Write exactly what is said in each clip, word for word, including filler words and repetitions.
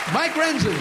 Mike Renzi.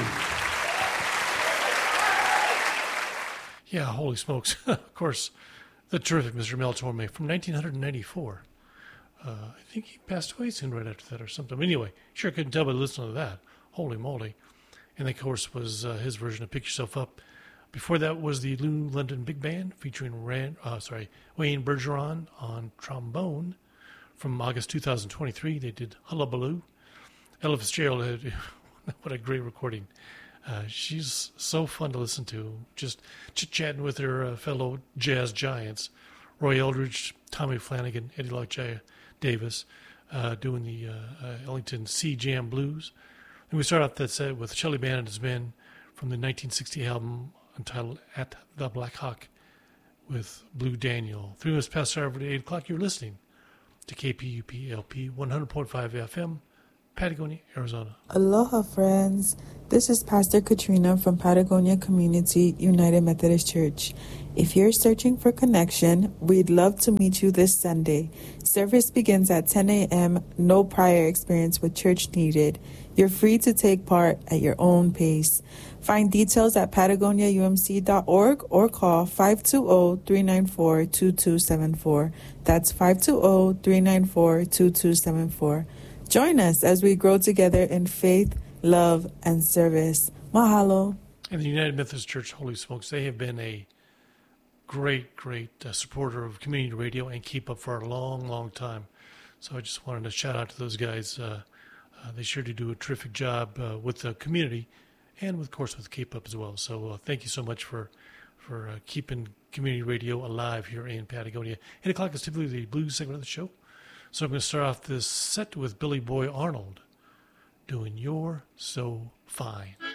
Yeah, holy smokes. Of course, the terrific Mister Mel Torme from nineteen ninety-four. Uh, I think he passed away soon right after that or something. Anyway, sure couldn't tell by listening to that. Holy moly. And of course was uh, his version of Pick Yourself Up. Before that was the New London Big Band featuring Rand, uh, sorry, Wayne Bergeron on trombone. From August two thousand twenty-three, they did Hullabaloo. Ella Fitzgerald had, what a great recording. Uh, she's so fun to listen to, just chit-chatting with her uh, fellow jazz giants. Roy Eldridge, Tommy Flanagan, Eddie Lockjaw Davis, uh, doing the uh, uh, Ellington Sea Jam Blues. And we start off that set with Shelley Band and his men from the nineteen sixty album entitled At the Black Hawk with Blue Daniel. Three minutes past hour at eight o'clock, you're listening to K P U P L P one hundred point five F M, Patagonia, Arizona. Aloha, friends. This is Pastor Katrina from Patagonia Community United Methodist Church. If you're searching for connection, we'd love to meet you this Sunday. Service begins at ten a.m., no prior experience with church needed. You're free to take part at your own pace. Find details at patagonia u m c dot org or call five two zero, three nine four, two two seven four. That's five two zero, three nine four, two two seven four. Join us as we grow together in faith, love, and service. Mahalo. And the United Methodist Church, holy smokes, they have been a great, great uh, supporter of community radio and Keep Up for a long, long time. So I just wanted to shout out to those guys. Uh, uh, they sure do do a terrific job uh, with the community and, of course, with Keep Up as well. So uh, thank you so much for, for uh, keeping community radio alive here in Patagonia. eight o'clock is typically the blues segment of the show. So I'm going to start off this set with Billy Boy Arnold doing You're So Fine.